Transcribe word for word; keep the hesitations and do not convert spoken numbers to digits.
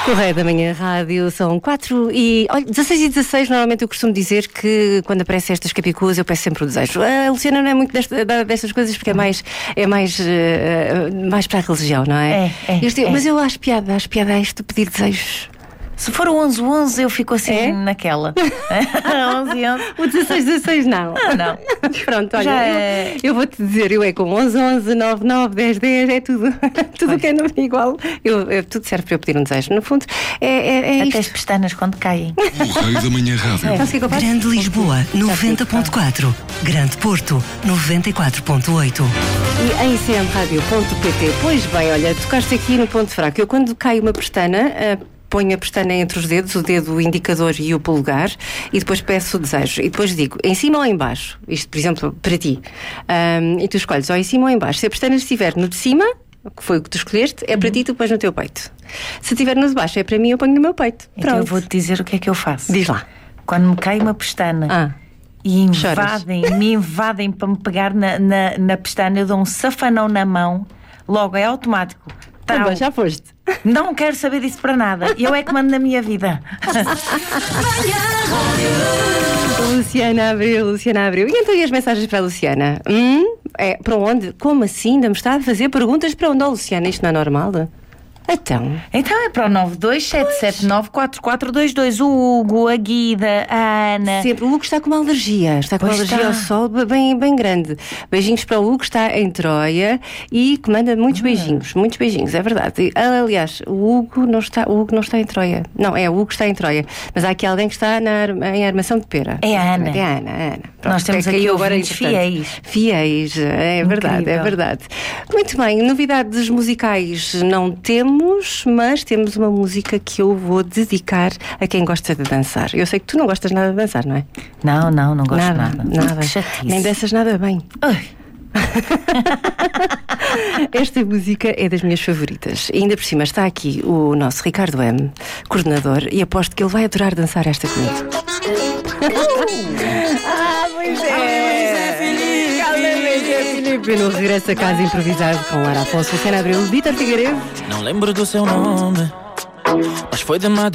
Correio da Manhã Rádio, são quatro e... Olha, dezasseis e dezasseis, normalmente eu costumo dizer que quando aparecem estas capicuas eu peço sempre o desejo. A Luciana não é muito desta, destas coisas porque é mais, é mais, uh, mais para a religião, não é? É, é, eu digo, é. Mas eu acho piada, acho piada a isto pedir desejos. Se for o onze onze, eu fico assim é? naquela. onze onze. O dezasseis dezasseis não. Ah, não. Pronto, olha, Já eu, é... eu vou-te dizer, eu é com onze onze, nove nove, dez dez, é tudo. Tudo que é número igual. Eu, eu, tudo serve para eu pedir um desejo. No fundo, é, é, é Até isto. as pestanas quando caem. Correio da Manhã Rádio. É. Que Grande Lisboa, noventa ponto quatro. Grande Porto, noventa e quatro ponto oito. E em c m radio ponto p t. Pois bem, olha, tocaste aqui no ponto fraco. Eu quando cai uma pestana... Uh, ponho a pestana entre os dedos, o dedo indicador e o polegar, e depois peço o desejo. E depois digo, em cima ou em baixo? Isto, por exemplo, para ti. Um, e tu escolhes ou em cima ou em baixo. Se a pestana estiver no de cima, que foi o que tu escolheste, é para ti, tu pões no teu peito. Se estiver no de baixo, é para mim, eu ponho no meu peito. Então Pronto. eu vou-te dizer o que é que eu faço. Diz lá. Quando me cai uma pestana Ah. e invadem, me invadem para me pegar na, na, na pestana, eu dou um safanão na mão, logo é automático. Tá bom, já foste. Não quero saber disso para nada. Eu é que mando na minha vida. Luciana Abreu, Luciana Abreu. E então e as mensagens para a Luciana? Hum? É, para onde? Como assim? Ainda me está a fazer perguntas para onde? Oh, Luciana, isto não é normal? Então? Então é para o nove dois sete sete nove quatro quatro dois dois. O Hugo, a Guida, a Ana. Sempre. O Hugo está com uma alergia. Está com Pois uma alergia está. ao sol bem, bem grande. Beijinhos para o Hugo, está em Troia e que manda muitos Ah. beijinhos. Muitos beijinhos, é verdade. E, aliás, o Hugo não está, o Hugo não está em Troia. Não, é o Hugo que está em Troia. Mas há aqui alguém que está na, em armação de pera. É a Ana. É a Ana, a Ana. Pronto, Nós temos é que aqui eu agora, ouvintes entretanto. fiéis. Fiéis, é verdade, é Incrível. verdade. Muito bem, novidades musicais não temos, mas temos uma música que eu vou dedicar a quem gosta de dançar. Eu sei que tu não gostas nada de dançar, não é? Não, não, não gosto Nada, nada. nada. Que chatice. Nem danças nada bem. Ai. Esta música é das minhas favoritas. E ainda por cima está aqui o nosso Ricardo M, coordenador, e aposto que ele vai adorar dançar esta comigo. Ah, pois é! Calma-me, é Filipe. No regresso a casa improvisado com Lara Afonso, Luciana Abreu, Vítor Figueiredo. Não lembro do seu nome, mas foi de madrugada.